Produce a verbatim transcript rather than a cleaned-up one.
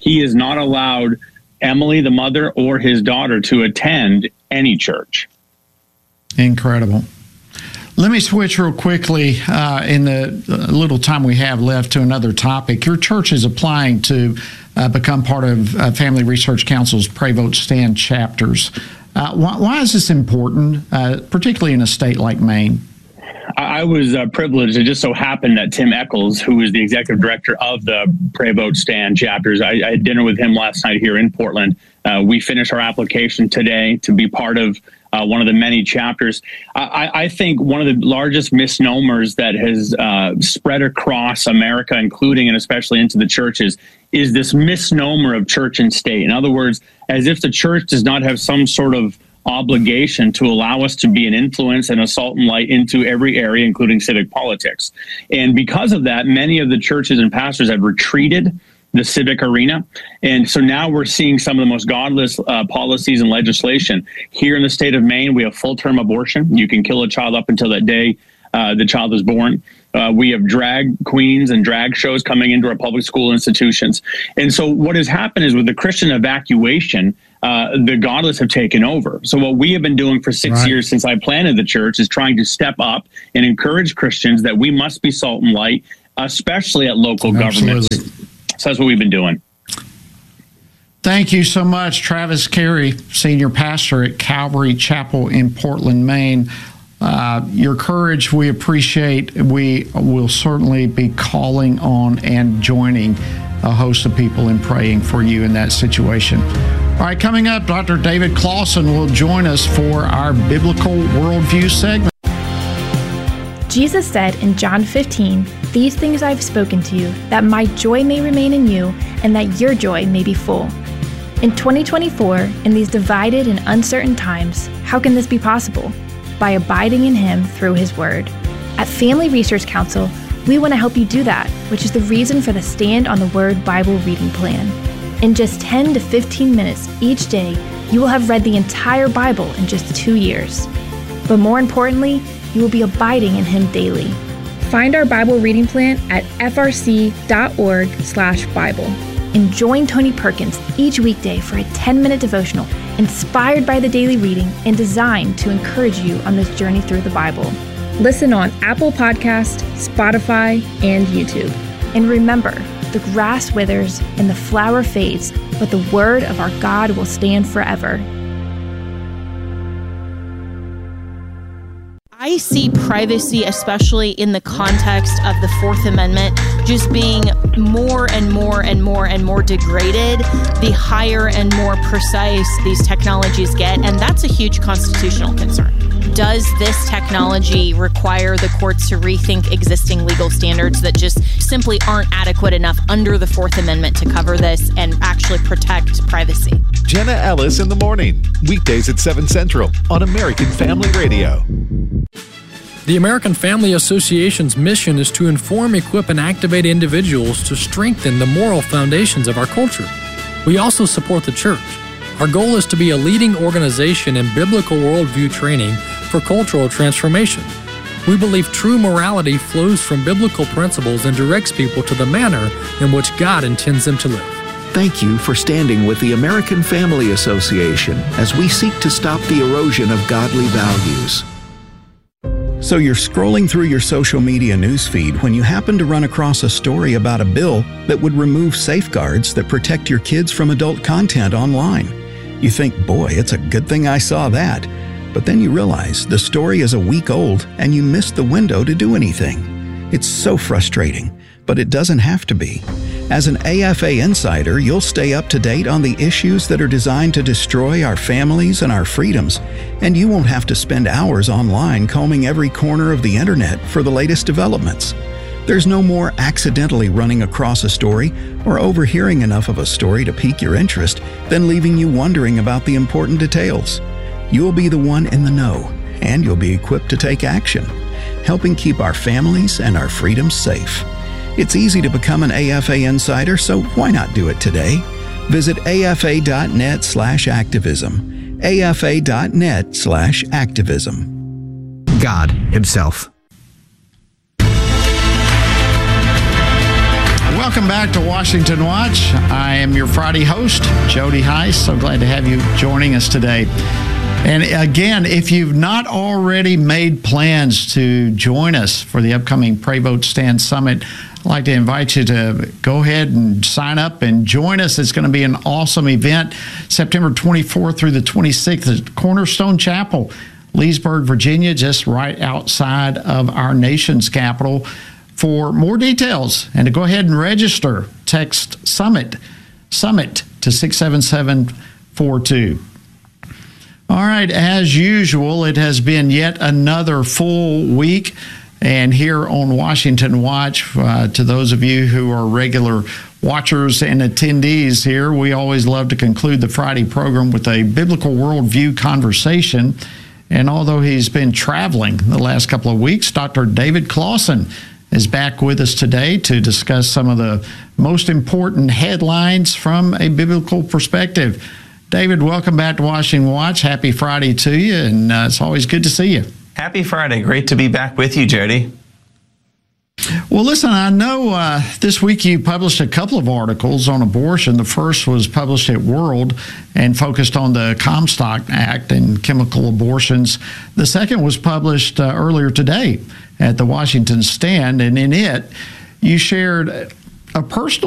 he is not allowed Emily, the mother, or his daughter to attend any church. Incredible. Let me switch real quickly uh, in the little time we have left to another topic. Your church is applying to uh, become part of uh, Family Research Council's Pray, Vote, Stand chapters. Uh, why, why is this important, uh, particularly in a state like Maine? I was uh, privileged. It just so happened that Tim Eccles, who is the executive director of the Pray, Vote, Stand chapters, I, I had dinner with him last night here in Portland. Uh, we finished our application today to be part of Uh, one of the many chapters. I, I think one of the largest misnomers that has uh, spread across America, including and especially into the churches, is this misnomer of church and state. In other words, as if the church does not have some sort of obligation to allow us to be an influence and a salt and light into every area, including civic politics. And because of that, many of the churches and pastors have retreated the civic arena. And so now we're seeing some of the most godless uh, policies and legislation. Here in the state of Maine, we have full-term abortion. You can kill a child up until that day uh, the child is born. Uh, we have drag queens and drag shows coming into our public school institutions. And so what has happened is with the Christian evacuation, uh, the godless have taken over. So what we have been doing for six Right. years since I planted the church is trying to step up and encourage Christians that we must be salt and light, especially at local Absolutely. governments. So that's what we've been doing. Thank you so much, Travis Carey, Senior Pastor at Calvary Chapel in Portland, Maine. Uh, your courage, we appreciate. We will certainly be calling on and joining a host of people in praying for you in that situation. All right, coming up, Doctor David Clawson will join us for our Biblical Worldview segment. Jesus said in John fifteen, "These things I have spoken to you, that my joy may remain in you, and that your joy may be full." In twenty twenty-four, in these divided and uncertain times, how can this be possible? By abiding in Him through His Word. At Family Research Council, we want to help you do that, which is the reason for the Stand on the Word Bible reading plan. In just ten to fifteen minutes each day, you will have read the entire Bible in just two years. But more importantly, you will be abiding in Him daily. Find our Bible reading plan at f r c dot org slash Bible. And join Tony Perkins each weekday for a ten-minute devotional inspired by the daily reading and designed to encourage you on this journey through the Bible. Listen on Apple Podcast, Spotify, and YouTube. And remember, the grass withers and the flower fades, but the word of our God will stand forever. I see privacy, especially in the context of the Fourth Amendment, just being more and more and more and more degraded the higher and more precise these technologies get, and that's a huge constitutional concern. Does this technology require the courts to rethink existing legal standards that just simply aren't adequate enough under the Fourth Amendment to cover this and actually protect privacy? Jenna Ellis in the morning, weekdays at seven Central on American Family Radio. The American Family Association's mission is to inform, equip, and activate individuals to strengthen the moral foundations of our culture. We also support the church. Our goal is to be a leading organization in biblical worldview training for cultural transformation. We believe true morality flows from biblical principles and directs people to the manner in which God intends them to live. Thank you for standing with the American Family Association as we seek to stop the erosion of godly values. So you're scrolling through your social media newsfeed when you happen to run across a story about a bill that would remove safeguards that protect your kids from adult content online. You think, boy, it's a good thing I saw that. But then you realize the story is a week old and you missed the window to do anything. It's so frustrating, but it doesn't have to be. As an A F A insider, you'll stay up to date on the issues that are designed to destroy our families and our freedoms, and you won't have to spend hours online combing every corner of the internet for the latest developments. There's no more accidentally running across a story or overhearing enough of a story to pique your interest than leaving you wondering about the important details. You'll be the one in the know, and you'll be equipped to take action, helping keep our families and our freedoms safe. It's easy to become an A F A insider, so why not do it today? Visit afa.net slash activism. afa.net slash activism. God Himself. Welcome back to Washington Watch. I am your Friday host, Jody Heiss. So glad to have you joining us today. And again, if you've not already made plans to join us for the upcoming Pray Vote Stand Summit, I'd like to invite you to go ahead and sign up and join us. It's going to be an awesome event, September twenty-fourth through the twenty-sixth at Cornerstone Chapel, Leesburg, Virginia, just right outside of our nation's capital. For more details and to go ahead and register, text Summit, Summit to six seven seven four two. All right, as usual, it has been yet another full week. And here on Washington Watch, uh, to those of you who are regular watchers and attendees here, we always love to conclude the Friday program with a biblical worldview conversation. And although he's been traveling the last couple of weeks, Doctor David Clausen is back with us today to discuss some of the most important headlines from a biblical perspective. David, welcome back to Washington Watch. Happy Friday to you, and uh, it's always good to see you. Happy Friday. Great to be back with you, Jody. Well, listen, I know uh, this week you published a couple of articles on abortion. The first was published at World and focused on the Comstock Act and chemical abortions. The second was published uh, earlier today at the Washington Stand, and in it, you shared a personal